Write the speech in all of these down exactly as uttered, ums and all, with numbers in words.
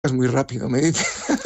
es muy rápido, me dice.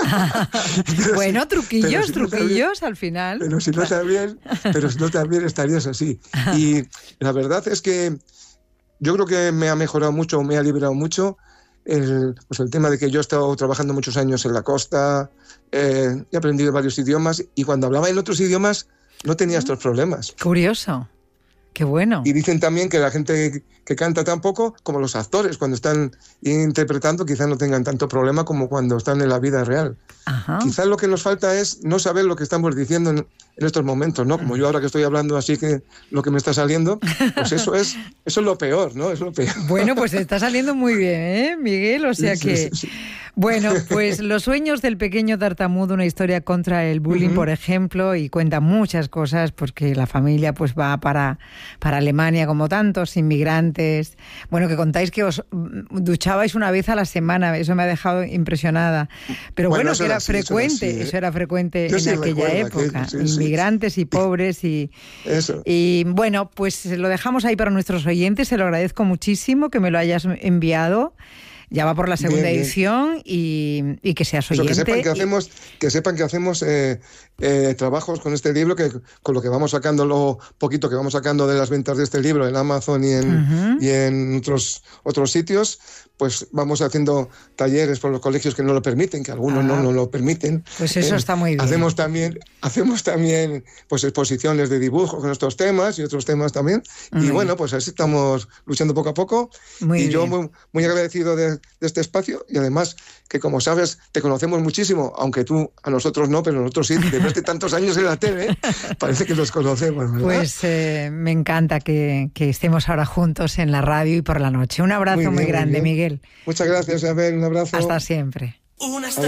Bueno, si, truquillos, si truquillos no al final. Pero si no también, pero si no también estarías así. Y la verdad es que yo creo que me ha mejorado mucho, me ha liberado mucho el, pues el tema de que yo he estado trabajando muchos años en la costa, eh, he aprendido varios idiomas y cuando hablaba en otros idiomas no tenía estos problemas. Curioso. Qué bueno. Y dicen también que la gente que canta tan poco, como los actores, cuando están interpretando, quizás no tengan tanto problema como cuando están en la vida real. Ajá. Quizás lo que nos falta es no saber lo que estamos diciendo en, en estos momentos, ¿no? Como yo ahora que estoy hablando así que lo que me está saliendo, pues eso es, eso es lo peor, ¿no? Es lo peor. Bueno, pues está saliendo muy bien, ¿eh, Miguel? O sea Sí, que... sí, sí. Bueno, pues Los sueños del pequeño tartamudo, una historia contra el bullying, uh-huh. por ejemplo, y cuenta muchas cosas, porque la familia pues va para, para Alemania, como tantos inmigrantes. Bueno, que contáis que os duchabais una vez a la semana, eso me ha dejado impresionada. Pero bueno, bueno que era, era frecuente, eso, era, sí, ¿eh? Eso era frecuente Yo en sí aquella época. Aquello, sí, inmigrantes sí. y pobres y... Eso. Y bueno, pues lo dejamos ahí para nuestros oyentes, se lo agradezco muchísimo que me lo hayas enviado. Ya va por la segunda bien, bien. edición y, y que seas oyente. Eso, que sepan que y... hacemos, que sepan que hacemos eh, eh, trabajos con este libro, que con lo que vamos sacando, lo poquito que vamos sacando de las ventas de este libro en Amazon y en, uh-huh. y en otros, otros sitios, pues vamos haciendo talleres por los colegios que no lo permiten, que algunos ah, no, no lo permiten. Pues eso eh, está muy bien. Hacemos también, hacemos también pues, exposiciones de dibujo con estos temas y otros temas también. Muy y bueno, bien. Pues así estamos luchando poco a poco. Muy y bien. yo muy, muy agradecido de, de este espacio y además que, como sabes, te conocemos muchísimo, aunque tú a nosotros no, pero nosotros sí, de verte tantos años en la tele, parece que nos conocemos, ¿verdad? Pues eh, me encanta que, que estemos ahora juntos en la radio y por la noche. Un abrazo muy, bien, muy grande, muy Miguel. Muchas gracias, Abel, un abrazo. Hasta siempre.